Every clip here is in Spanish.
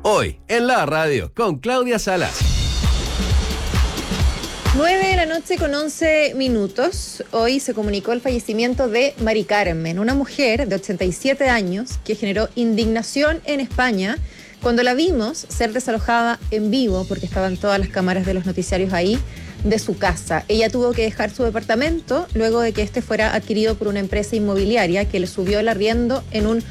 Hoy, en la radio, con Claudia Salas. 9:11 a.m. Hoy se comunicó el fallecimiento de Mari Carmen, una mujer de 87 años que generó indignación en España cuando la vimos ser desalojada en vivo, porque estaban todas las cámaras de los noticiarios ahí, de su casa. Ella tuvo que dejar su departamento luego de que este fuera adquirido por una empresa inmobiliaria que le subió el arriendo en un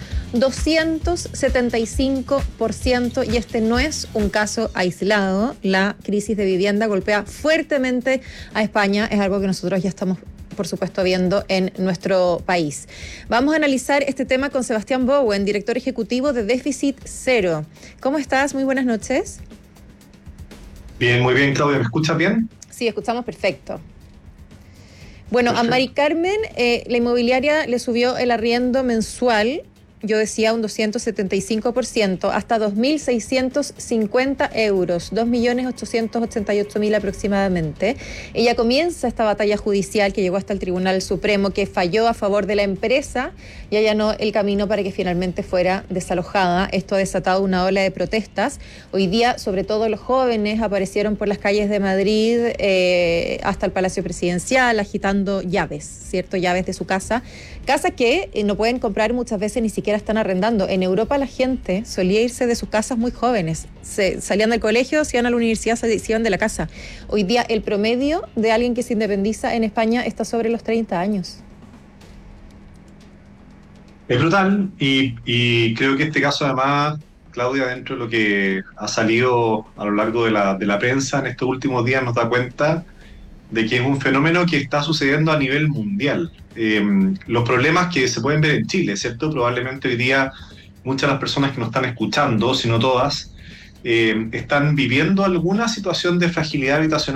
275%, y este no es un caso aislado. La crisis de vivienda golpea fuertemente a España, es algo que nosotros ya estamos, por supuesto, viendo en nuestro país. Vamos a analizar este tema con Sebastián Bowen, director ejecutivo de Déficit Cero. ¿Cómo estás? Muy buenas noches. Bien, muy bien, Claudia. ¿Me escuchas bien? Sí, escuchamos perfecto. Bueno, Perfecto. A Mari Carmen, la inmobiliaria le subió el arriendo mensual, yo decía un 275%, hasta 2.650 euros, 2.888.000 aproximadamente. Ella comienza esta batalla judicial que llegó hasta el Tribunal Supremo, que falló a favor de la empresa y allanó el camino para que finalmente fuera desalojada. Esto ha desatado una ola de protestas. Hoy día, sobre todo los jóvenes, aparecieron por las calles de Madrid hasta el Palacio Presidencial agitando llaves, ¿cierto? Llaves de su casa que no pueden comprar muchas veces, ni siquiera están arrendando. En Europa la gente solía irse de sus casas muy jóvenes, salían del colegio, se iban a la universidad, se iban de la casa. Hoy día el promedio de alguien que se independiza en España está sobre los 30 años. Es brutal y creo que este caso, además, Claudia, dentro de lo que ha salido a lo largo de la prensa en estos últimos días, nos da cuenta de que es un fenómeno que está sucediendo a nivel mundial. Los problemas que se pueden ver en Chile, ¿cierto? Probablemente hoy día muchas de las personas que nos están escuchando, si no todas, están viviendo alguna situación de fragilidad habitacional